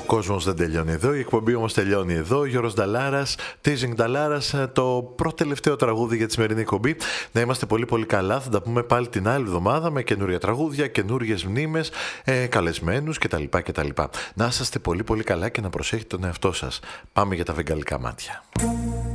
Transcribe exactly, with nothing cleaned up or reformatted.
κόσμος δεν τελειώνει εδώ, η εκπομπή όμως τελειώνει εδώ. Γιώργος Νταλάρας, Teasing Νταλάρας, το πρώτο τελευταίο τραγούδι για τη σημερινή εκπομπή. Να είμαστε πολύ πολύ καλά, θα τα πούμε πάλι την άλλη εβδομάδα με καινούρια τραγούδια, καινούριες μνήμες, ε, καλεσμένους κτλ, κτλ. Να είσαστε πολύ πολύ καλά και να προσέχετε τον εαυτό σας. Πάμε για τα βεγγαλικά μάτια.